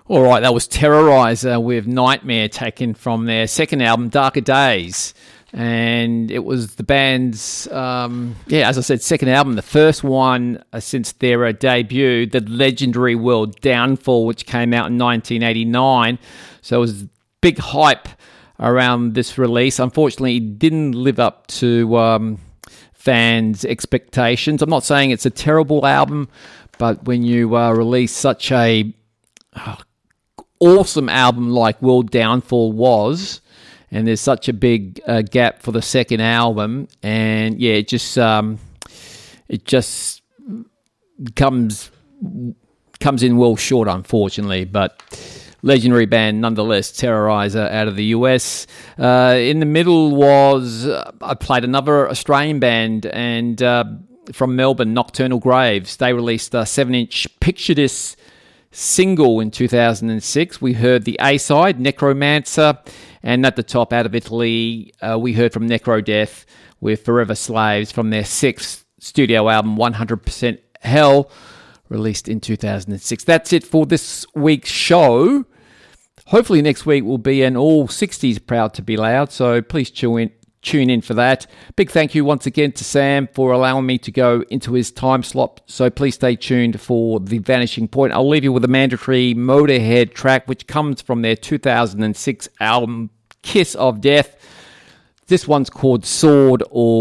All right, that was Terrorizer with Nightmare, taken from their second album, Darker Days. And it was the band's, as I said, second album, the first one since their debut, the legendary World Downfall, which came out in 1989. So it was big hype around this release. Unfortunately, it didn't live up to fans' expectations. I'm not saying it's a terrible album, but when you release such a awesome album like World Downfall was, and there's such a big gap for the second album, and yeah, it just comes in well short, unfortunately. But legendary band nonetheless, Terrorizer out of the US. In the middle was I played another Australian band, and from Melbourne, Nocturnal Graves. They released a 7-inch Picture This single in 2006. We heard the A-side, Necromancer, and at the top, out of Italy, we heard from Necrodeath with Forever Slaves from their sixth studio album, 100% Hell, released in 2006. That's it for this week's show. Hopefully next week will be an all 60s Proud to Be Loud, so please tune in for that. Big thank you once again to Sam for allowing me to go into his time slot, so please stay tuned for The Vanishing Point. I'll leave you with a mandatory Motorhead track, which comes from their 2006 album, Kiss of Death. This one's called Sword or